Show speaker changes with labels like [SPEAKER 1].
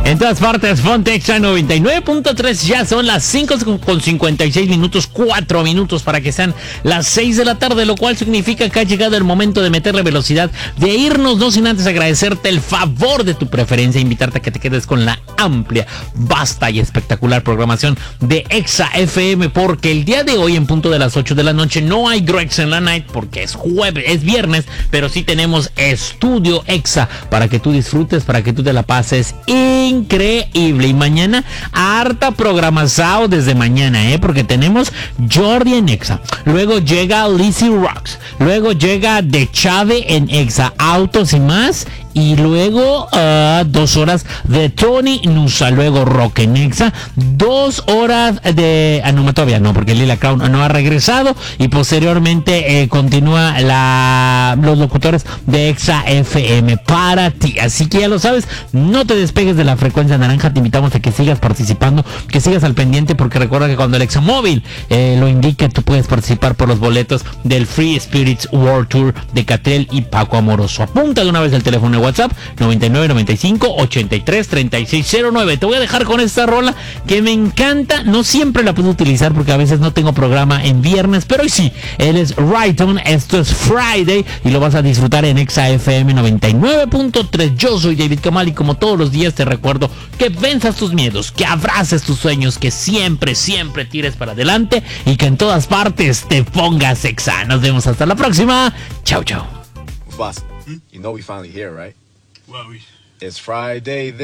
[SPEAKER 1] En todas partes, ponte Exa 99.3. Ya son las 5:56, 4 minutos para que sean las 6 de la tarde, lo cual significa que ha llegado el momento de meterle velocidad, de irnos, no sin antes agradecerte el favor de tu preferencia, invitarte a que te quedes con la amplia, vasta y espectacular programación de Exa FM, porque el día de hoy, en punto de las 8 de la noche, no hay Grex en la Night, porque es jueves, es viernes, pero sí tenemos Estudio Exa para que tú disfrutes, para que tú te la pases increíble. Y mañana, harta programación desde mañana, porque tenemos Jordi en Exa, luego llega Lizzy Rocks, luego llega De Chave en Exa, Autos y más, y luego 2 horas de Tony Nusa, luego Rock en Exa, 2 horas de... no, todavía no, porque Lila Crown no ha regresado, y posteriormente continúa los locutores de Exa FM para ti. Así que ya lo sabes, no te despegues de la frecuencia naranja, te invitamos a que sigas participando, que sigas al pendiente, porque recuerda que cuando el Examóvil lo indique, tú puedes participar por los boletos del Free Spirits World Tour de Catriel y Paco Amoroso. Apunta de una vez el teléfono de WhatsApp 9995-833609. Te voy a dejar con esta rola que me encanta. No siempre la puedo utilizar porque a veces no tengo programa en viernes, pero hoy sí. Él es Righton, esto es Friday y lo vas a disfrutar en Exa FM 99.3. Yo soy David Kamal y como todos los días te recuerdo que venzas tus miedos, que abraces tus sueños, que siempre tires para adelante y que en todas partes te pongas Exa. Nos vemos hasta la próxima. Chau, chau.
[SPEAKER 2] Boss, you know we finally here, right? Well, it's Friday.